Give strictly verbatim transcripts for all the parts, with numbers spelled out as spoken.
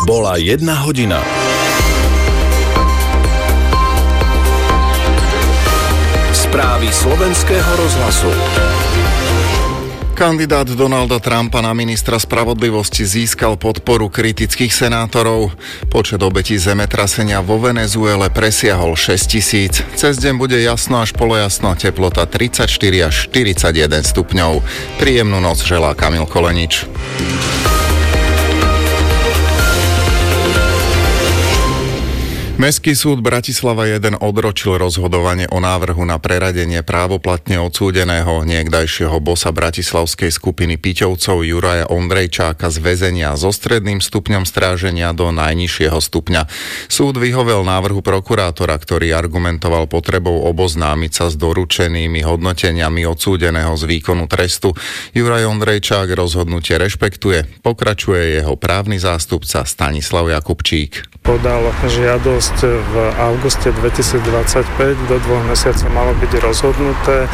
Bola jedna hodina. Správy slovenského rozhlasu. Kandidát Donalda Trumpa na ministra spravodlivosti získal podporu kritických senátorov. Počet obetí zemetrasenia vo Venezuele presiahol šesťtisíc. Cez deň bude jasno až polojasno, teplota tridsaťštyri až štyridsaťjeden stupňov. Príjemnú noc želá Kamil Kolenič. Mestský súd Bratislava jeden odročil rozhodovanie o návrhu na preradenie právoplatne odsúdeného niekdajšieho bossa bratislavskej skupiny Piťovcov Juraja Ondrejčáka z väzenia so stredným stupňom stráženia do najnižšieho stupňa. Súd vyhovel návrhu prokurátora, ktorý argumentoval potrebou oboznámiť sa s doručenými hodnoteniami odsúdeného z výkonu trestu. Juraj Ondrejčák rozhodnutie rešpektuje. Pokračuje jeho právny zástupca Stanislav Jakubčík. Podal žiadosť v auguste dvetisícdvadsaťpäť, do dvoch mesiacov malo byť rozhodnuté.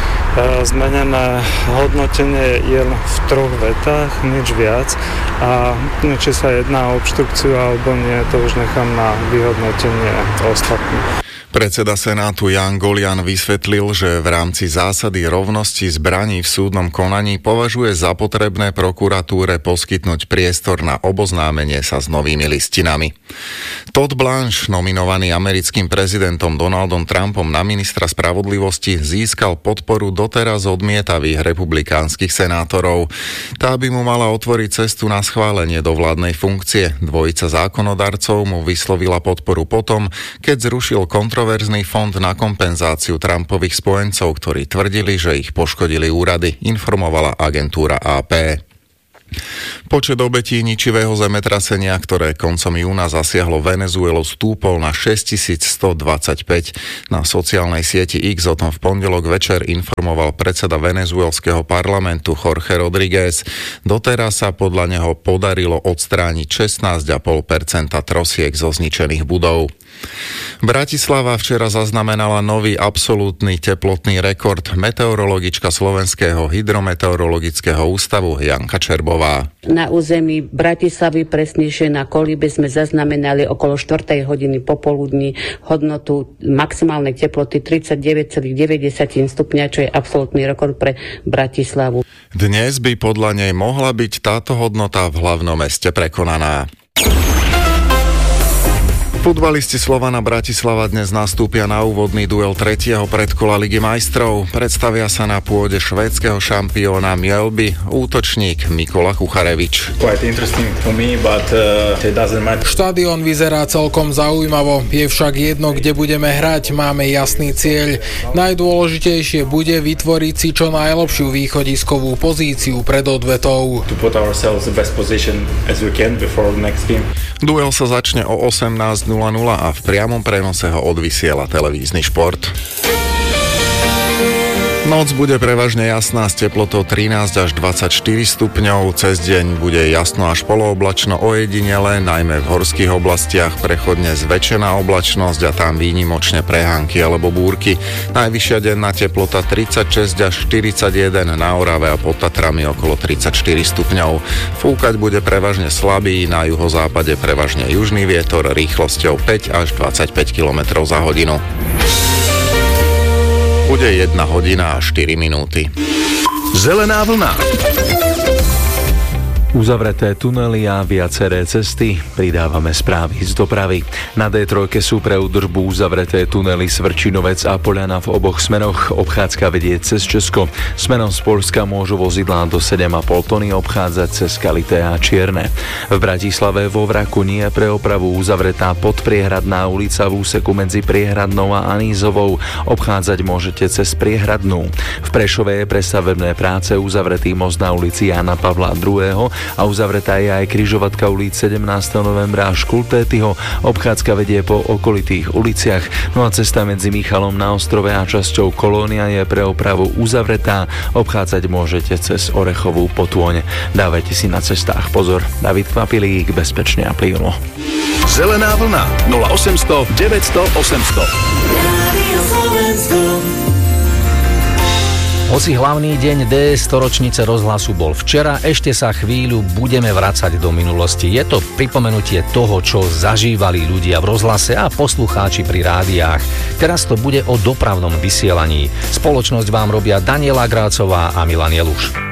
Zmenené hodnotenie je v troch vetách, nič viac. A či sa jedná o obštrukciu alebo nie, to už nechám na vyhodnotenie ostatných. Predseda Senátu Ján Golian vysvetlil, že v rámci zásady rovnosti zbraní v súdnom konaní považuje za potrebné prokuratúre poskytnúť priestor na oboznámenie sa s novými listinami. Todd Blanche, nominovaný americkým prezidentom Donaldom Trumpom na ministra spravodlivosti, získal podporu doteraz odmietavých republikánskych senátorov. Tá by mu mala otvoriť cestu na schválenie do vládnej funkcie. Dvojica zákonodarcov mu vyslovila podporu potom, keď zrušil kontrolu kontroverzný fond na kompenzáciu Trumpových spojencov, ktorí tvrdili, že ich poškodili úrady, informovala agentúra á pé. Počet obetí ničivého zemetrasenia, ktoré koncom júna zasiahlo Venezuelu, stúpol na šesťtisícstodvadsaťpäť. Na sociálnej sieti X o tom v pondelok večer informoval predseda venezuelského parlamentu Jorge Rodríguez. Doteraz sa podľa neho podarilo odstrániť šestnásť celá päť percenta trosiek zo zničených budov. Bratislava včera zaznamenala nový absolútny teplotný rekord. Meteorologička Slovenského hydrometeorologického ústavu Janka Čerbová. Na území Bratislavy, presnejšie na Kolíbe, sme zaznamenali okolo štvrtej hodiny popoludní hodnotu maximálnej teploty tridsaťdeväť celá deväť stupňa, čo je absolútny rekord pre Bratislavu. Dnes by podľa nej mohla byť táto hodnota v hlavnom meste prekonaná. Futbalisti Slovana Bratislava dnes nastúpia na úvodný duel tretieho predkola Ligy majstrov. Predstavia sa na pôde švédskeho šampióna Mjölby útočník Mikola Kucharevič. Štadión vyzerá celkom zaujímavo, je však jedno, kde budeme hrať, máme jasný cieľ. Najdôležitejšie bude vytvoriť si čo najlepšiu východiskovú pozíciu pred odvetou. Duel sa začne o osemnásť nula nula a v priamom prenose ho odvysiela televízny šport. Noc bude prevažne jasná s teplotou trinásť až dvadsaťštyri stupňov. Cez deň bude jasno až polooblačno, ojedinele, najmä v horských oblastiach prechodne zväčšená oblačnosť a tam výnimočne prehánky alebo búrky. Najvyššia denná teplota tridsaťšesť až štyridsaťjeden, na Orave a pod Tatrami okolo tridsaťštyri stupňov. Fúkať bude prevažne slabý, na juhozápade prevažne južný vietor rýchlosťou päť až dvadsaťpäť kilometrov za hodinu. Bude jedna hodina a štyri minúty. Zelená vlna. Uzavreté tunely a viaceré cesty. Pridávame správy z dopravy. Na dé tri sú pre údržbu uzavreté tunely Svrčinovec a Poľana v oboch smeroch. Obchádzka vedie cez Česko. Smerom z Poľska môžu vozidlá do sedem a pol tony obchádzať cez Kalité a Čierne. V Bratislave vo Vraku nie je pre opravu uzavretá podpriehradná ulica v úseku medzi Priehradnou a Anízovou. Obchádzať môžete cez Priehradnú. V Prešove je pre stavebné práce uzavretý most na ulici Jána Pavla druhého. A uzavretá je aj križovatka ulic sedemnásteho novembra až Kultétyho. Obchádzka vedie po okolitých uliciach. No a cesta medzi Michalom na Ostrove a časťou Kolónia je pre opravu uzavretá. Obchádzať môžete cez Orechovú Potôň. Dávajte si na cestách pozor. David Kvapilík, bezpečne a plynulo. Zelená vlna nula osemsto deväťsto osemsto. Hoci hlavný deň D storočnice rozhlasu bol včera, ešte sa chvíľu budeme vracať do minulosti. Je to pripomenutie toho, čo zažívali ľudia v rozhlase a poslucháči pri rádiách. Teraz to bude o dopravnom vysielaní. Spoločnosť vám robia Daniela Grácová a Milan Jeluš.